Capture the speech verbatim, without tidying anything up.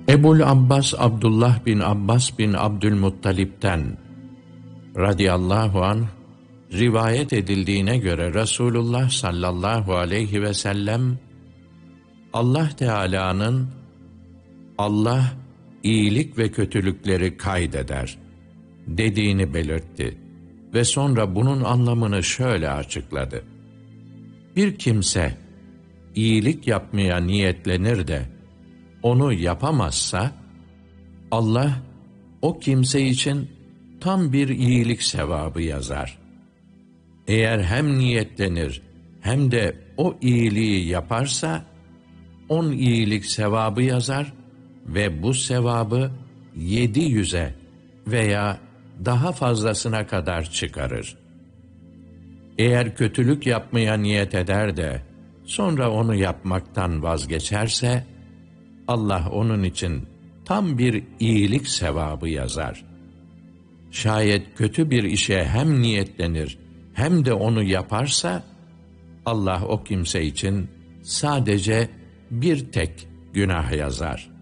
Ebul Abbas Abdullah bin Abbas bin Abdülmuttalip'ten radıyallahu anh rivayet edildiğine göre Resulullah sallallahu aleyhi ve sellem Allah Teala'nın Allah iyilik ve kötülükleri kaydeder dediğini belirtti ve sonra bunun anlamını şöyle açıkladı. Bir kimse iyilik yapmaya niyetlenir de onu yapamazsa, Allah o kimse için tam bir iyilik sevabı yazar. Eğer hem niyetlenir hem de o iyiliği yaparsa, on iyilik sevabı yazar ve bu sevabı yedi yüze veya daha fazlasına kadar çıkarır. Eğer kötülük yapmaya niyet eder de sonra onu yapmaktan vazgeçerse, Allah onun için tam bir iyilik sevabı yazar. Şayet kötü bir işe hem niyetlenir hem de onu yaparsa, Allah o kimse için sadece bir tek günah yazar.